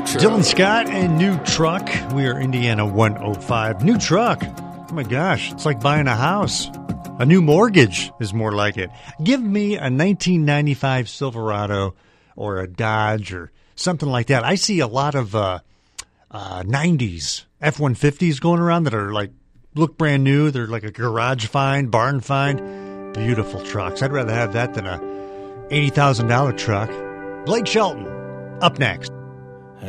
truck. Dylan Scott and New Truck. We are Indiana 105. New truck. Oh my gosh, it's like buying a house. A new mortgage is more like it. Give me a 1995 Silverado or a Dodge or something like that. I see a lot of 90s F-150s going around that are like, look brand new. They're like a garage find, barn find. Beautiful trucks. I'd rather have that than a $80,000 truck. Blake Shelton, up next.